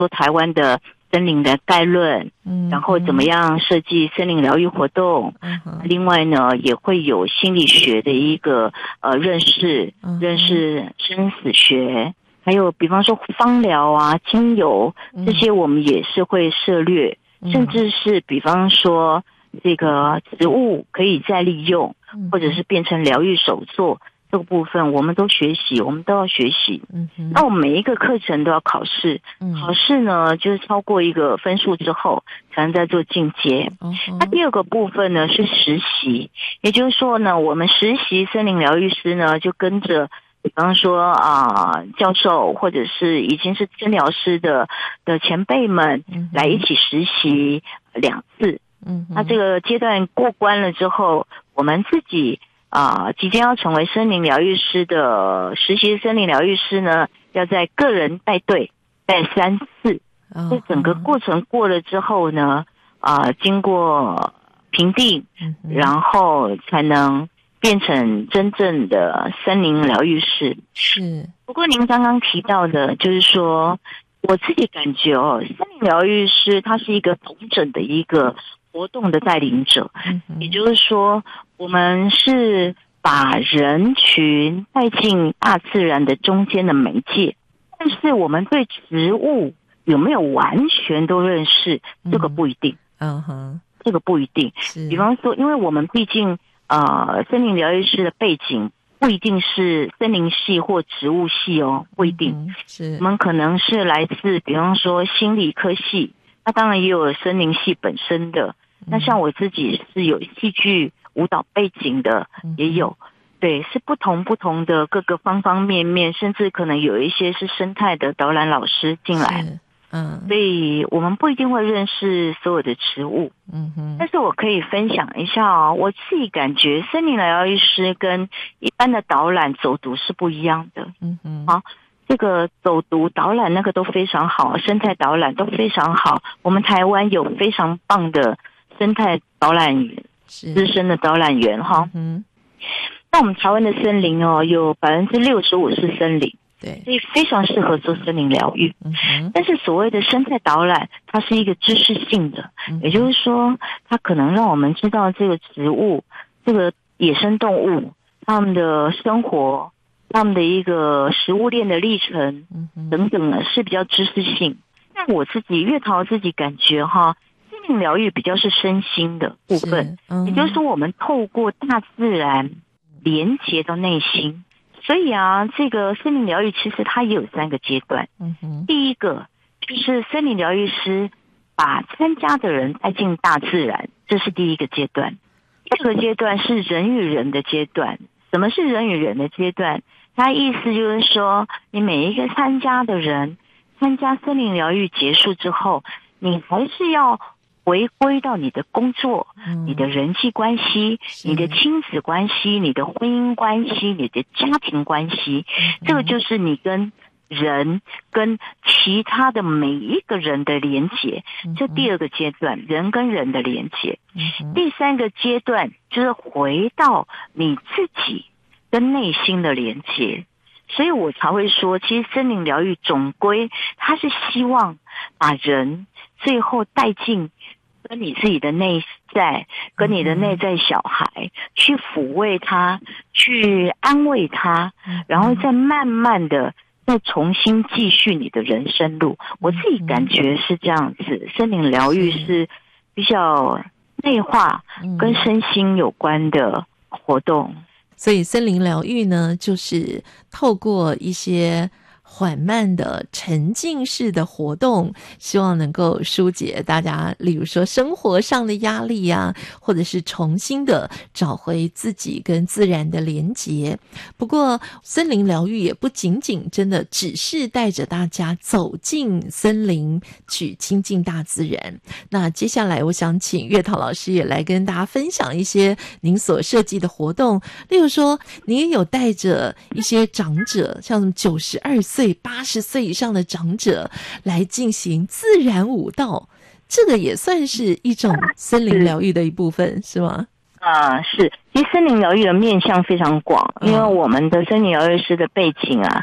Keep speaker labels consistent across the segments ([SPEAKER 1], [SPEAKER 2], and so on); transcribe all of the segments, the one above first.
[SPEAKER 1] 说台湾的森林的概论，然后怎么样设计森林疗愈活动，另外呢也会有心理学的一个认识生死学，还有比方说芳疗啊、精油这些我们也是会涉猎，甚至是比方说这个植物可以再利用，或者是变成疗愈手作，这个部分我们都学习，我们都要学习。那我们每一个课程都要考试，考试呢就是超过一个分数之后才能再做进阶。那第二个部分呢是实习，也就是说呢，我们实习森林疗愈师呢就跟着比方说教授或者是已经是森疗师的前辈们来一起实习2次。那这个阶段过关了之后，我们自己即将要成为森林疗愈师的实习森林疗愈师呢，要在个人带队带3次。这整个过程过了之后呢，经过评定，然后才能变成真正的森林疗愈师。
[SPEAKER 2] 是。
[SPEAKER 1] 不过您刚刚提到的，就是说，我自己感觉森林疗愈师他是一个统整的一个活动的带领者，也就是说，我们是把人群带进大自然的中间的媒介，但是我们对植物有没有完全都认识，这个不一定。这个不一定。比方说，因为我们毕竟森林疗愈师的背景不一定是森林系或植物系不一定。我们可能是来自比方说心理科系，那当然也有森林系本身的。那像我自己是有戏剧舞蹈背景的，也有。对，是不同的各个方方面面，甚至可能有一些是生态的导览老师进来。所以我们不一定会认识所有的植物。但是我可以分享一下我自己感觉森林疗愈师跟一般的导览走读是不一样的。这个走读导览那个都非常好，生态导览都非常好。我们台湾有非常棒的生态导览员，资深的导览员那我们台湾的森林有65%是森林，对，所以非常适合做森林疗愈。但是所谓的生态导览，它是一个知识性的，也就是说，它可能让我们知道这个植物、这个野生动物它们的生活、他们的一个食物链的历程等等呢，是比较知识性。但我自己月桃自己感觉森林疗愈比较是身心的部分，也就是说我们透过大自然连接到内心。所以这个森林疗愈其实它也有3个阶段。第一个就是森林疗愈师把参加的人带进大自然，这是第一个阶段。第二个阶段是人与人的阶段。什么是人与人的阶段？它意思就是说，你每一个参加的人，参加森林疗愈结束之后，你还是要回归到你的工作、你的人际关系、你的亲子关系、你的婚姻关系、你的家庭关系，这个就是你跟人跟其他的每一个人的连结。这第二个阶段，人跟人的连结。第3个阶段就是回到你自己跟内心的连结。所以我才会说，其实森林疗愈总归它是希望把人最后带进跟你自己的内在，跟你的内在小孩去抚慰他，去安慰他，然后再慢慢的再重新继续你的人生路。我自己感觉是这样子，森林疗愈是比较内化跟身心有关的活动。
[SPEAKER 2] 所以森林疗愈呢，就是透过一些缓慢的沉浸式的活动，希望能够疏解大家例如说生活上的压力啊，或者是重新的找回自己跟自然的连结。不过森林疗愈也不仅仅真的只是带着大家走进森林去亲近大自然。那接下来我想请月桃老师也来跟大家分享一些您所设计的活动，例如说你也有带着一些长者，像什么92岁80岁以上的长者来进行自然舞蹈，这个也算是一种森林疗愈的一部分，是吗？
[SPEAKER 1] 是。其实森林疗愈的面向非常广，因为我们的森林疗愈师的背景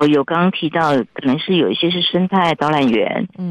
[SPEAKER 1] 有刚刚提到，可能是有一些是生态导览员，